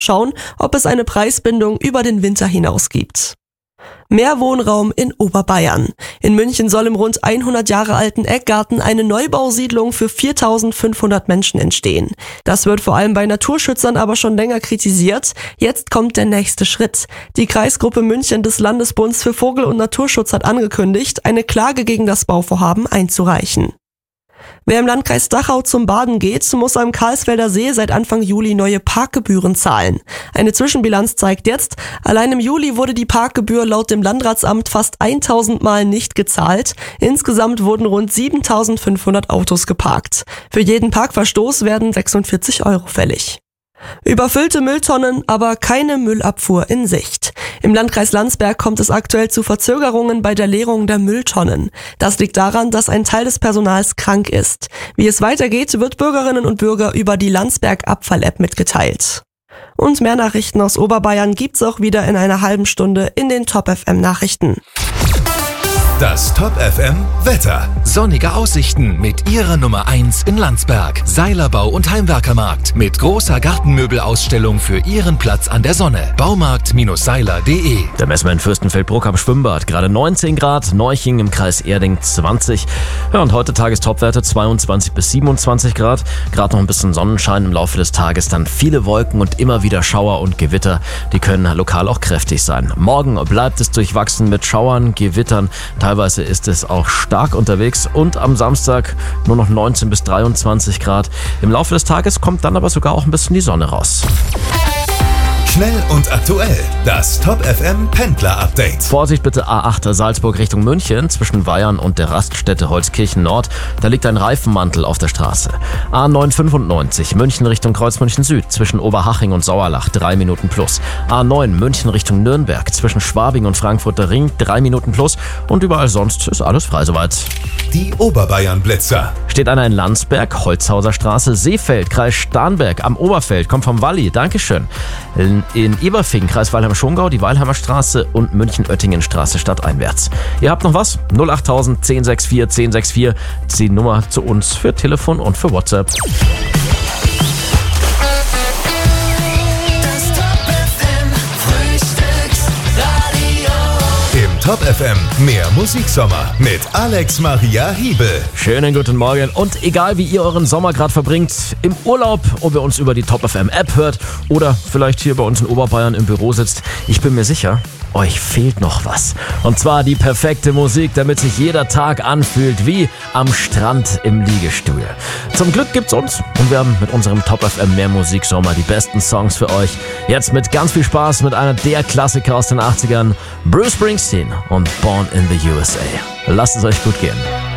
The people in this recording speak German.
Schauen, ob es eine Preisbindung über den Winter hinaus gibt. Mehr Wohnraum in Oberbayern. In München soll im rund 100 Jahre alten Eckgarten eine Neubausiedlung für 4.500 Menschen entstehen. Das wird vor allem bei Naturschützern aber schon länger kritisiert. Jetzt kommt der nächste Schritt. Die Kreisgruppe München des Landesbunds für Vogel- und Naturschutz hat angekündigt, eine Klage gegen das Bauvorhaben einzureichen. Wer im Landkreis Dachau zum Baden geht, muss am Karlsfelder See seit Anfang Juli neue Parkgebühren zahlen. Eine Zwischenbilanz zeigt jetzt, allein im Juli wurde die Parkgebühr laut dem Landratsamt fast 1000 Mal nicht gezahlt. Insgesamt wurden rund 7.500 Autos geparkt. Für jeden Parkverstoß werden 46 € fällig. Überfüllte Mülltonnen, aber keine Müllabfuhr in Sicht. Im Landkreis Landsberg kommt es aktuell zu Verzögerungen bei der Leerung der Mülltonnen. Das liegt daran, dass ein Teil des Personals krank ist. Wie es weitergeht, wird Bürgerinnen und Bürger über die Landsberg Abfall-App mitgeteilt. Und mehr Nachrichten aus Oberbayern gibt's auch wieder in einer halben Stunde in den Top FM Nachrichten. Das Top FM Wetter. Sonnige Aussichten mit Ihrer Nummer 1 in Landsberg. Seilerbau und Heimwerkermarkt mit großer Gartenmöbelausstellung für Ihren Platz an der Sonne. Baumarkt-seiler.de. Der Messmer in Fürstenfeldbruck am Schwimmbad. Gerade 19 Grad, Neuching im Kreis Erding 20. Ja, und heute Tagestopwerte 22 bis 27 Grad. Gerade noch ein bisschen Sonnenschein im Laufe des Tages, dann viele Wolken und immer wieder Schauer und Gewitter. Die können lokal auch kräftig sein. Morgen bleibt es durchwachsen mit Schauern, Gewittern. Teilweise ist es auch stark unterwegs und am Samstag nur noch 19 bis 23 Grad. Im Laufe des Tages kommt dann aber sogar auch ein bisschen die Sonne raus. Schnell und aktuell. Das Top FM Pendler Update. Vorsicht bitte A8 Salzburg Richtung München zwischen Weyern und der Raststätte Holzkirchen Nord. Da liegt ein Reifenmantel auf der Straße. A995 München Richtung Kreuzmünchen Süd zwischen Oberhaching und Sauerlach 3 Minuten plus. A9 München Richtung Nürnberg zwischen Schwabing und Frankfurter Ring 3 Minuten plus. Und überall sonst ist alles frei soweit. Die Oberbayern Blitzer. Steht einer in Landsberg, Holzhauser Straße, Seefeld, Kreis Starnberg am Oberfeld, kommt vom Walli, Dankeschön. In Eberfing, Kreis Weilheim-Schongau, die Weilheimer Straße und München-Oettingen-Straße stadteinwärts. Ihr habt noch was? 08000 1064 1064, die Nummer zu uns für Telefon und für WhatsApp. Top FM, mehr Musiksommer mit Alex Maria Hiebel. Schönen guten Morgen und egal wie ihr euren Sommer gerade verbringt, im Urlaub, ob ihr uns über die Top FM App hört oder vielleicht hier bei uns in Oberbayern im Büro sitzt, ich bin mir sicher, euch fehlt noch was. Und zwar die perfekte Musik, damit sich jeder Tag anfühlt wie am Strand im Liegestuhl. Zum Glück gibt's uns und wir haben mit unserem Top FM mehr Musiksommer die besten Songs für euch. Jetzt mit ganz viel Spaß mit einer der Klassiker aus den 80ern, Bruce Springsteen und Born in the USA. Lasst es euch gut gehen.